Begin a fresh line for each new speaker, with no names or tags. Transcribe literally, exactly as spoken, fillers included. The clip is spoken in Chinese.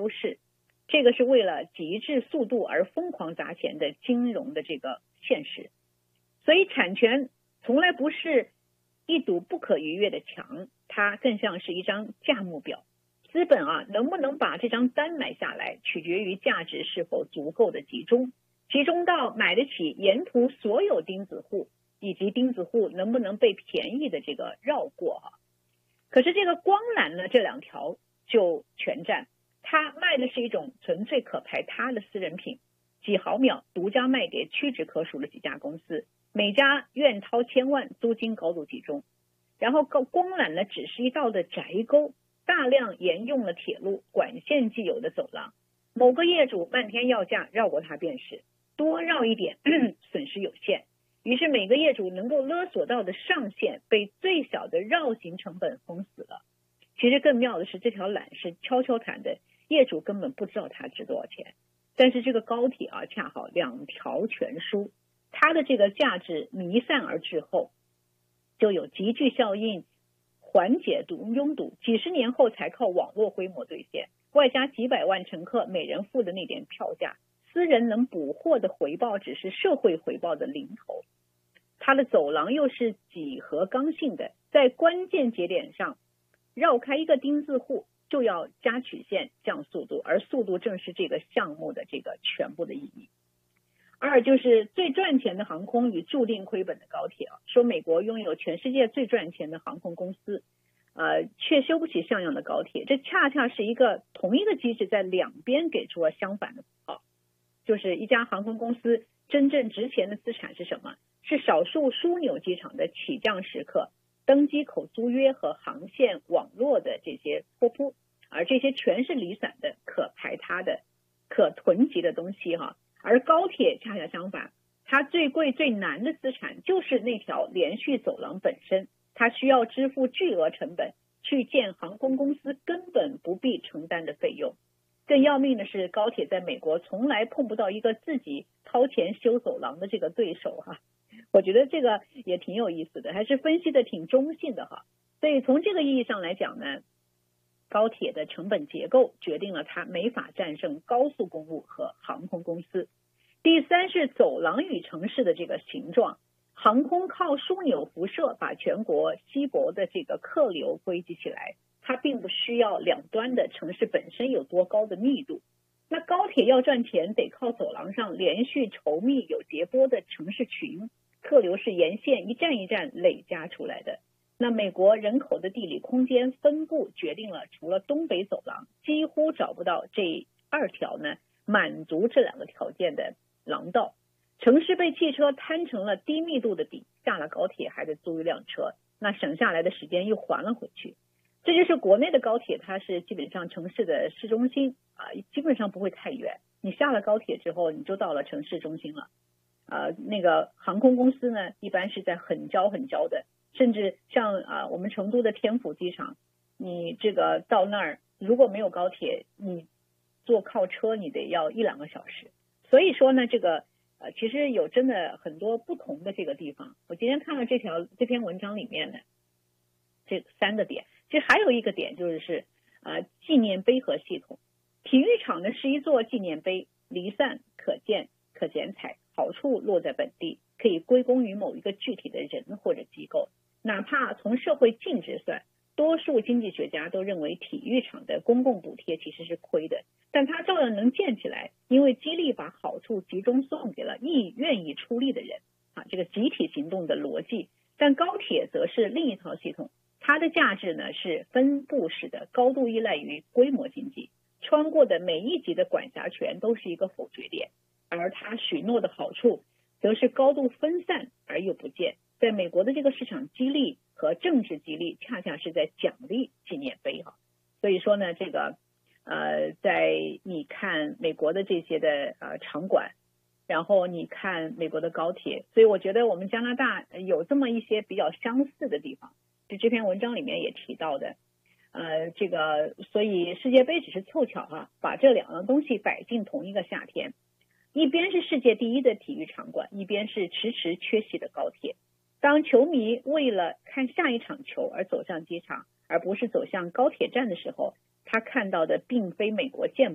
优势，这个是为了极致速度而疯狂砸钱的金融的这个现实。所以产权从来不是一堵不可逾越的墙，它更像是一张价目表。资本啊，能不能把这张单买下来，取决于价值是否足够的集中，集中到买得起沿途所有钉子户，以及钉子户能不能被便宜的这个绕过啊。可是这个光缆呢，这两条就全占，它卖的是一种纯粹可排他的私人品，几毫秒独家卖给屈指可数的几家公司，每家愿掏千万，租金高度集中。然后光缆呢，只是一道的窄沟，大量沿用了铁路管线既有的走廊，某个业主漫天要价，绕过它便是，多绕一点损失有限，于是每个业主能够勒索到的上限被最小的绕行成本封死了。其实更妙的是，这条缆是悄悄谈的，业主根本不知道它值多少钱。但是这个高铁啊，恰好两条全输，它的这个价值弥散而至后，就有集聚效应，缓解堵拥堵，几十年后才靠网络规模兑现，外加几百万乘客每人付的那点票价，私人能捕获的回报只是社会回报的零头。它的走廊又是几何刚性的，在关键节点上绕开一个钉子户就要加曲线降速度，而速度正是这个项目的这个全部的意义。二就是最赚钱的航空与注定亏本的高铁啊，说美国拥有全世界最赚钱的航空公司，呃，却修不起像样的高铁，这恰恰是一个同一个机制在两边给出了相反的符号。就是一家航空公司真正值钱的资产是什么？是少数枢纽机场的起降时刻、登机口租约和航线网络的这些托铺，而这些全是离散的、可排他的、可囤积的东西哈。而高铁恰恰相反，它最贵最难的资产就是那条连续走廊本身，它需要支付巨额成本去建航空公司根本不必承担的费用。更要命的是，高铁在美国从来碰不到一个自己掏钱修走廊的这个对手哈。我觉得这个也挺有意思的，还是分析的挺中性的哈。所以从这个意义上来讲呢，高铁的成本结构决定了它没法战胜高速公路和航空公司。第三是走廊与城市的这个形状，航空靠枢纽辐射把全国稀薄的这个客流归集起来，它并不需要两端的城市本身有多高的密度。那高铁要赚钱，得靠走廊上连续稠密有叠波的城市群，客流是沿线一站一站累加出来的。那美国人口的地理空间分布决定了，除了东北走廊，几乎找不到这二条呢满足这两个条件的廊道。城市被汽车摊成了低密度的底，下了高铁还得租一辆车，那省下来的时间又还了回去。这就是国内的高铁，它是基本上城市的市中心啊，基本上不会太远。你下了高铁之后，你就到了城市中心了。啊，那个航空公司呢，一般是在很郊很郊的，甚至像啊我们成都的天府机场，你这个到那儿如果没有高铁，你坐靠车你得要一两个小时。所以说呢，这个呃其实有真的很多不同的这个地方。我今天看了这条这篇文章里面呢，这三个点，其实还有一个点就是是呃纪念碑和系统。体育场呢是一座纪念碑，离散可见可剪彩，好处落在本地，可以归功于某一个具体的人或者机构。哪怕从社会净值算，多数经济学家都认为体育场的公共补贴其实是亏的，但它照样能建起来，因为激励把好处集中送给了意愿意出力的人啊，这个集体行动的逻辑。但高铁则是另一套系统，它的价值呢是分布式的，高度依赖于规模经济，穿过的每一级的管辖权都是一个否决点，而它许诺的好处则是高度分散而又不见。在美国的这个市场激励和政治激励恰恰是在奖励纪念碑哈。所以说呢，这个呃，在你看美国的这些的呃场馆，然后你看美国的高铁，所以我觉得我们加拿大有这么一些比较相似的地方，就这篇文章里面也提到的。呃，这个所以世界杯只是凑巧哈，把这两样东西摆进同一个夏天，一边是世界第一的体育场馆，一边是迟迟缺席的高铁。当球迷为了看下一场球而走向机场，而不是走向高铁站的时候，他看到的并非美国建